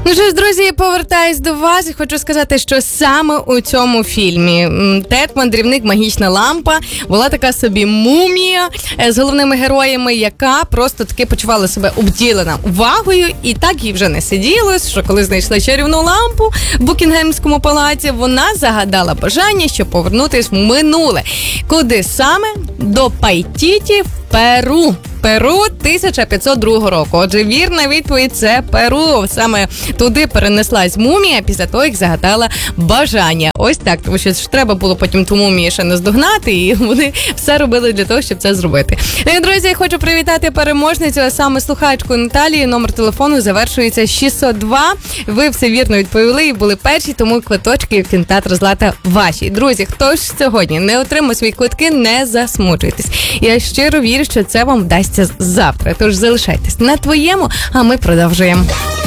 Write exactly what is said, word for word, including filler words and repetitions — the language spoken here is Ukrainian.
Ну що ж, друзі, я повертаюсь до вас і хочу сказати, що саме у цьому фільмі Тед, мандрівник, магічна лампа, була така собі мумія з головними героями, яка просто таки почувала себе обділена увагою, і так їй вже не сиділось, що коли знайшли чарівну лампу в Букінгемському палаці, вона загадала бажання, щоб повернутись в минуле. Куди саме? До Пайтіті в Перу. Перу тисяча п'ятсот другого року. Отже, вірна відповідь – це Перу. Саме туди перенеслась мумія після того, як загадала бажання. Ось так, тому що ж треба було потім ту мумію ще наздогнати, і вони все робили для того, щоб це зробити. І, друзі, я хочу привітати переможницю, а саме слухачку Наталію. Номер телефону завершується шістсот два. Ви все вірно відповіли і були перші, тому квиточки в кінотеатр «Злата» ваші. Друзі, хто ж сьогодні не отримав свої квитки, не засмучуйтесь. Я щиро вірю, що це вам вдасться завтра. Тож залишайтесь на твоєму, а ми продовжуємо.